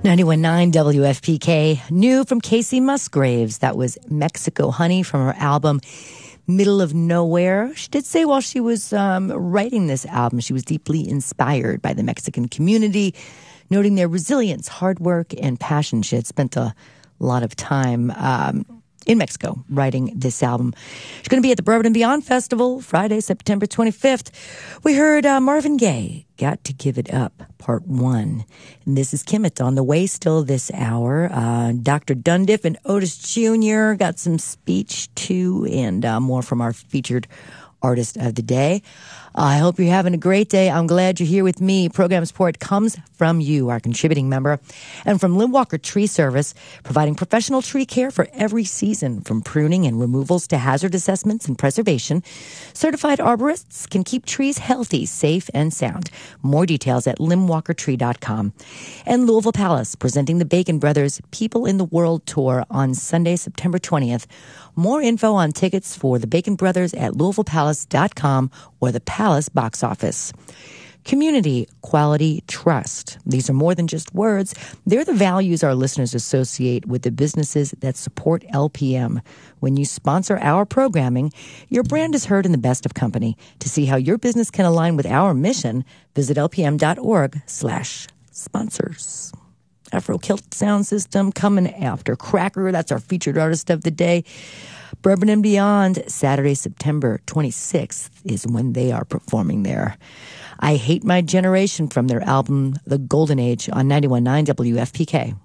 91.9 WFPK. New from Casey Musgraves. That was Mexico Honey from her album Middle of Nowhere. She did say while she was writing this album, she was deeply inspired by the Mexican community, noting their resilience, hard work, and passion. She had spent a lot of time in Mexico writing this album. She's going to be at the Bourbon and Beyond Festival Friday, September 25th. We heard Marvin Gaye, Got to Give It Up, Part 1. And this is Kimmit on the way still this hour. Dr. Dundiff and Otis Jr. got some speech too, and more from our featured artist of the day. I hope you're having a great day. I'm glad you're here with me. Program support comes from you, our contributing member, and from Lim Walker Tree Service, providing professional tree care for every season, from pruning and removals to hazard assessments and preservation. Certified arborists can keep trees healthy, safe, and sound. More details at limwalkertree.com. And Louisville Palace, presenting the Bacon Brothers People in the World Tour on Sunday, September 20th. More info on tickets for the Bacon Brothers at louisvillepalace.com or the Palace box office. Community, quality, trust. These are more than just words. They're the values our listeners associate with the businesses that support LPM. When you sponsor our programming, your brand is heard in the best of company. To see how your business can align with our mission, visit lpm.org/sponsors. Afro Kilt Sound System coming after Cracker. That's our featured artist of the day. Bourbon and Beyond, Saturday, September 26th is when they are performing there. I Hate My Generation from their album The Golden Age on 91.9 WFPK.